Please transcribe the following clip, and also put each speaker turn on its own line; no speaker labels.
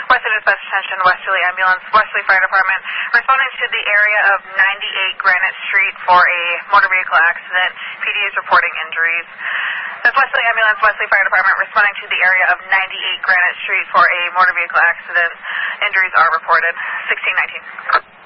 Wesley Dispatch Attention, Westerly Ambulance, Westerly Fire Department, responding to the area of 98 Granite Street for a motor vehicle accident. PD is reporting injuries. That's Westerly Ambulance, Westerly Fire Department, responding to the area of 98 Granite Street for a motor vehicle accident. Injuries are reported. 1619.